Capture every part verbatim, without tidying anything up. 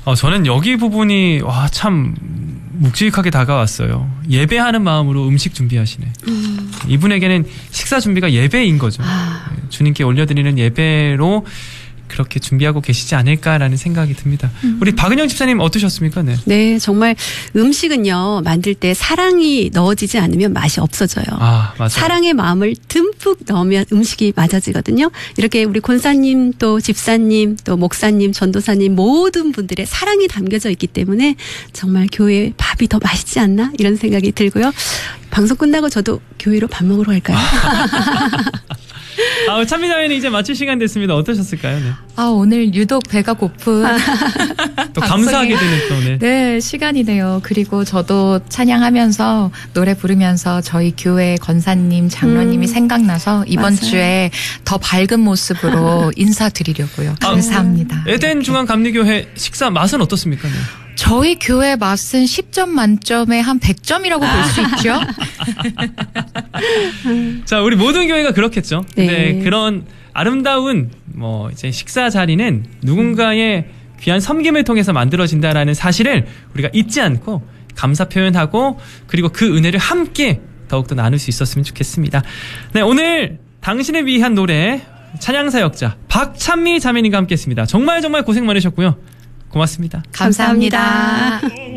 어, 저는 여기 부분이 와, 참 묵직하게 다가왔어요. 예배하는 마음으로 음식 준비하시네. 음. 이분에게는 식사 준비가 예배인 거죠. 아. 주님께 올려드리는 예배로 그렇게 준비하고 계시지 않을까라는 생각이 듭니다. 음. 우리 박은영 집사님 어떠셨습니까? 네. 네, 정말 음식은요 만들 때 사랑이 넣어지지 않으면 맛이 없어져요. 아, 맞아요. 사랑의 마음을 듬뿍 넣으면 음식이 맞아지거든요. 이렇게 우리 권사님 또 집사님 또 목사님 전도사님 모든 분들의 사랑이 담겨져 있기 때문에 정말 교회 밥이 더 맛있지 않나 이런 생각이 들고요. 방송 끝나고 저도 교회로 밥 먹으러 갈까요? 아, 찬미자매는 이제 마칠 시간 됐습니다. 어떠셨을까요? 네. 아, 오늘 유독 배가 고픈 또 감사하게 되는 또 오늘. 네, 시간이네요. 그리고 저도 찬양하면서 노래 부르면서 저희 교회 권사님, 장로님이 음. 생각나서 이번 맞아요. 주에 더 밝은 모습으로 인사드리려고요. 아, 감사합니다. 에덴 중앙감리교회 식사 맛은 어떻습니까? 네. 저희 교회 맛은 십 점 만점에 한 백 점이라고 볼 수 있죠. 자, 우리 모든 교회가 그렇겠죠. 네. 네, 그런 아름다운 뭐 이제 식사 자리는 누군가의 귀한 섬김을 통해서 만들어진다라는 사실을 우리가 잊지 않고 감사 표현하고 그리고 그 은혜를 함께 더욱더 나눌 수 있었으면 좋겠습니다. 네, 오늘 당신을 위한 노래 찬양사역자 박찬미 자매님과 함께했습니다. 정말 정말 고생 많으셨고요. 고맙습니다. 감사합니다.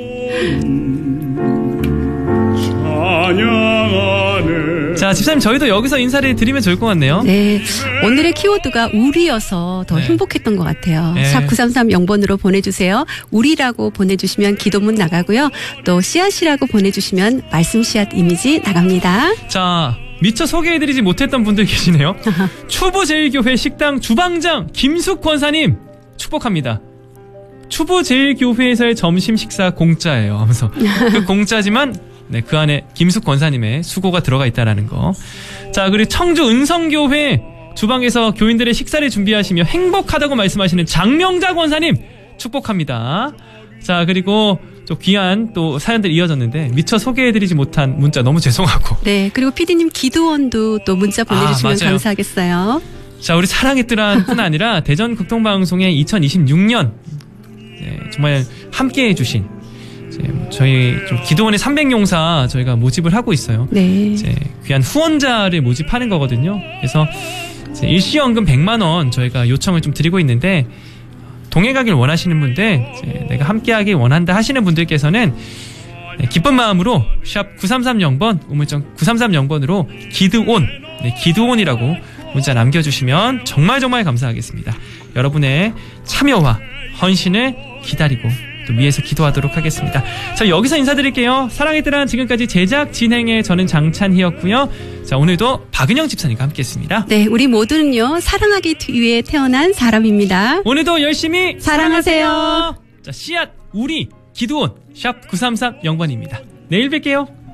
자, 집사님 저희도 여기서 인사를 드리면 좋을 것 같네요. 네, 오늘의 키워드가 우리여서 더 네. 행복했던 것 같아요. 네. 샵 구삼삼 영 번으로 보내주세요. 우리라고 보내주시면 기도문 나가고요. 또 씨앗이라고 보내주시면 말씀 씨앗 이미지 나갑니다. 자, 미처 소개해드리지 못했던 분들 계시네요. 추부제일교회 식당 주방장 김숙 권사님 축복합니다. 추부제일교회에서의 점심 식사 공짜예요 하면서 그 공짜지만 네, 그 안에 김숙 권사님의 수고가 들어가 있다는 거. 자, 그리고 청주 은성교회 주방에서 교인들의 식사를 준비하시며 행복하다고 말씀하시는 장명자 권사님 축복합니다. 자, 그리고 또 귀한 또 사연들이 이어졌는데 미처 소개해드리지 못한 문자 너무 죄송하고. 네, 그리고 피디님 기도원도 또 문자 보내주시면 아, 감사하겠어요. 자, 우리 사랑의 뜰뿐 아니라 대전극동방송의 이천이십육 년 네, 정말 함께 해주신 저희 좀 기도원의 삼백용사 저희가 모집을 하고 있어요. 네. 이제 귀한 후원자를 모집하는 거거든요. 그래서 일시연금 백만 원 저희가 요청을 좀 드리고 있는데 동행하길 원하시는 분들 이제 내가 함께하길 원한다 하시는 분들께서는 네, 기쁜 마음으로 샵 구삼삼 영 번 우물정 구삼삼 영 번으로 기드온 네, 기드온이라고 문자 남겨주시면 정말 정말 감사하겠습니다. 여러분의 참여와 헌신을 기다리고 또 위에서 기도하도록 하겠습니다. 자, 여기서 인사드릴게요. 사랑의 뜰한 지금까지 제작 진행의 저는 장찬희였고요. 자, 오늘도 박은영 집사님과 함께했습니다. 네, 우리 모두는요 사랑하기 위해 태어난 사람입니다. 오늘도 열심히 사랑하세요. 사랑하세요. 자, 씨앗 우리 기도원 샵 구삼삼 영 번입니다. 내일 뵐게요.